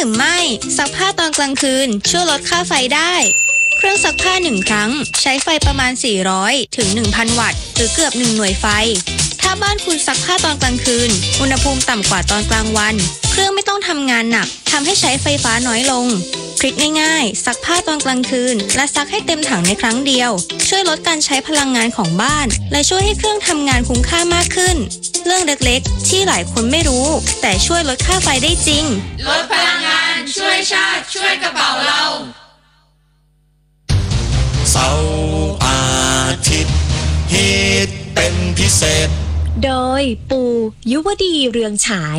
รือไม่ซักผ้าตอนกลางคืนช่วยลดค่าไฟได้เครื่องซักผ้า1ครั้งใช้ไฟประมาณ400ถึง 1,000 วัตต์หรือเกือบ1หน่วยไฟถ้าบ้านคุณซักผ้าตอนกลางคืนอุณหภูมิต่ำกว่าตอนกลางวันเครื่องไม่ต้องทำงานหนักทำให้ใช้ไฟฟ้าน้อยลงทริคง่ายๆซักผ้าตอนกลางคืนและซักให้เต็มถังในครั้งเดียวช่วยลดการใช้พลังงานของบ้านและช่วยให้เครื่องทำงานคุ้มค่ามากขึ้นเรื่องเล็กๆที่หลายคนไม่รู้แต่ช่วยลดค่าไฟได้จริงลดพลังงานช่วยชาติช่วยกระเป๋าเราเสาร์อาทิตย์ฮิตเป็นพิเศษโดยปู่ยุวดีเรืองฉาย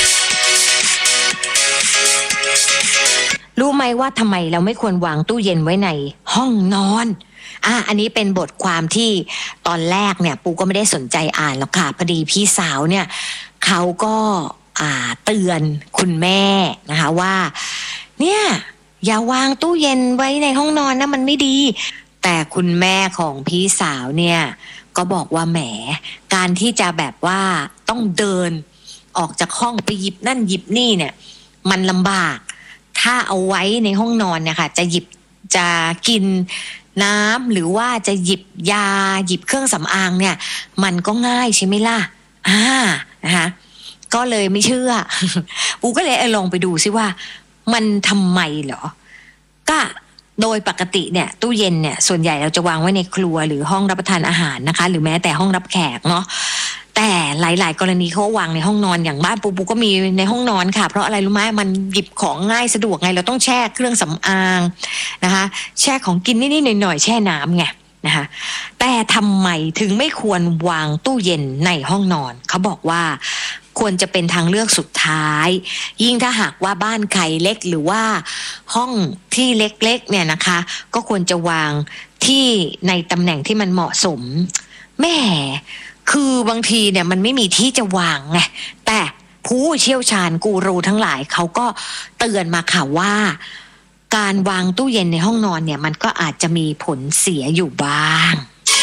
รู้ไหมว่าทำไมเราไม่ควรวางตู้เย็นไว้ในห้องนอนอันนี้เป็นบทความที่ตอนแรกเนี่ยปูก็ไม่ได้สนใจอ่านหรอกค่ะพอดีพี่สาวเนี่ยเขาก็เตือนคุณแม่นะคะว่าเนี่ยอย่าวางตู้เย็นไว้ในห้องนอนนะมันไม่ดีแต่คุณแม่ของพี่สาวเนี่ยก็บอกว่าแหมการที่จะแบบว่าต้องเดินออกจากห้องไปหยิบนั่นหยิบนี่เนี่ยมันลำบากถ้าเอาไว้ในห้องนอนเนี่ยค่ะจะกินน้ำหรือว่าจะหยิบยาหยิบเครื่องสำอางเนี่ยมันก็ง่ายใช่ไหมล่ะนะคะก็เลยไม่เชื่อ ปูก็เลยลองไปดูซิว่ามันทำไมเหรอก็โดยปกติเนี่ยตู้เย็นเนี่ยส่วนใหญ่เราจะวางไว้ในครัวหรือห้องรับประทานอาหารนะคะหรือแม้แต่ห้องรับแขกเนาะแต่หลายๆกรณีเขาวางในห้องนอนอย่างบ้านปูก็มีในห้องนอนค่ะเพราะอะไรรู้ไหมมันหยิบของง่ายสะดวกไงเราต้องแช่เครื่องสำอางนะคะแช่ของกินนิดๆหน่อยๆแช่น้ำไงนะคะแต่ทำไมถึงไม่ควรวางตู้เย็นในห้องนอนเขาบอกว่าควรจะเป็นทางเลือกสุดท้ายยิ่งถ้าหากว่าบ้านใครเล็กหรือว่าห้องที่เล็กๆเนี่ยนะคะก็ควรจะวางที่ในตำแหน่งที่มันเหมาะสมแม่คือบางทีเนี่ยมันไม่มีที่จะวางไงแต่ผู้เชี่ยวชาญกูรูทั้งหลายเขาก็เตือนมาค่ะว่าการวางตู้เย็นในห้องนอนเนี่ยมันก็อาจจะมีผลเสียอยู่บ้าง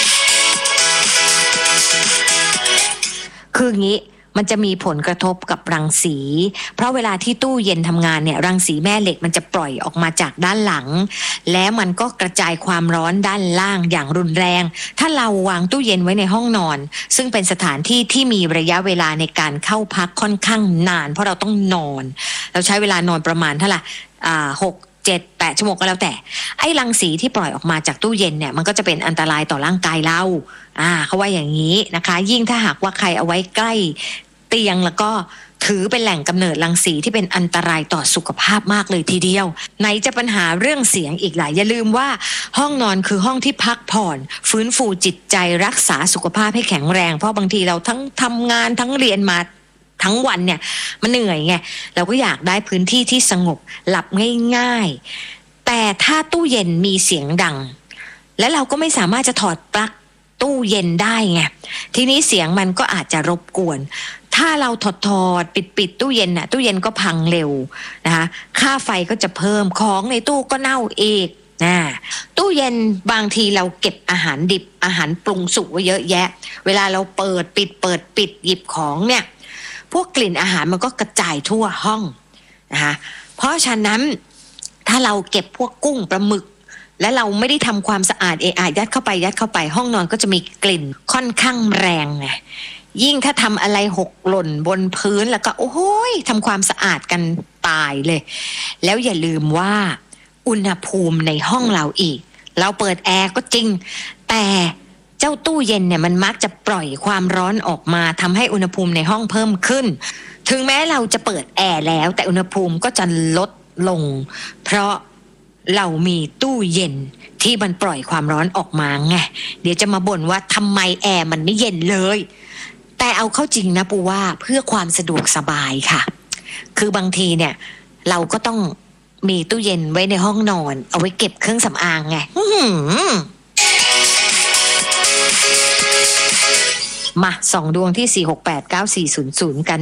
คืองี้มันจะมีผลกระทบกับรังสีเพราะเวลาที่ตู้เย็นทำงานเนี่ยรังสีแม่เหล็กมันจะปล่อยออกมาจากด้านหลังแล้วมันก็กระจายความร้อนด้านล่างอย่างรุนแรงถ้าเราวางตู้เย็นไว้ในห้องนอนซึ่งเป็นสถานที่ที่มีระยะเวลาในการเข้าพักค่อนข้างนานเพราะเราต้องนอนเราใช้เวลานอนประมาณเท่าไหร่6-7-8 ชั่วโมงก็แล้วแต่ไอ้รังสีที่ปล่อยออกมาจากตู้เย็นเนี่ยมันก็จะเป็นอันตรายต่อร่างกายเราเขาว่าอย่างนี้นะคะยิ่งถ้าหากว่าใครเอาไว้ใกล้เตียงแล้วก็ถือเป็นแหล่งกำเนิดรังสีที่เป็นอันตรายต่อสุขภาพมากเลยทีเดียวไหนจะปัญหาเรื่องเสียงอีกหลายอย่าลืมว่าห้องนอนคือห้องที่พักผ่อนฟื้นฟูจิตใจรักษาสุขภาพให้แข็งแรงเพราะบางทีเราทั้งทำงานทั้งเรียนมาทั้งวันเนี่ยมันเหนื่อยไงเราก็อยากได้พื้นที่ที่สงบหลับง่ายๆแต่ถ้าตู้เย็นมีเสียงดังและเราก็ไม่สามารถจะถอดปลั๊กตู้เย็นได้ไงทีนี้เสียงมันก็อาจจะรบกวนถ้าเราถอดปิดตู้เย็นน่ะตู้เย็นก็พังเร็วนะคะค่าไฟก็จะเพิ่มของในตู้ก็เน่าอีกตู้เย็นบางทีเราเก็บอาหารดิบอาหารปรุงสุกไว้เยอะแยะเวลาเราเปิดปิดหยิบของเนี่ยพวกกลิ่นอาหารมันก็กระจายทั่วห้องนะคะเพราะฉะนั้นถ้าเราเก็บพวกกุ้งปลาหมึกและเราไม่ได้ทำความสะอาดยัดเข้าไปห้องนอนก็จะมีกลิ่นค่อนข้างแรงไงยิ่งถ้าทำอะไรหกหล่นบนพื้นแล้วก็โอ้โหทำความสะอาดกันตายเลยแล้วอย่าลืมว่าอุณหภูมิในห้องเราอีกเราเปิดแอร์ก็จริงแต่เจ้าตู้เย็นเนี่ยมันมักจะปล่อยความร้อนออกมาทำให้อุณหภูมิในห้องเพิ่มขึ้นถึงแม้เราจะเปิดแอร์แล้วแต่อุณหภูมิก็จะลดลงเพราะเรามีตู้เย็นที่มันปล่อยความร้อนออกมาไงเดี๋ยวจะมาบ่นว่าทำไมแอร์มันไม่เย็นเลยแต่เอาเข้าจริงนะปูว่าเพื่อความสะดวกสบายค่ะคือบางทีเนี่ยเราก็ต้องมีตู้เย็นไว้ในห้องนอนเอาไว้เก็บเครื่องสำอางไงมาส่องดวงที่4689400กัน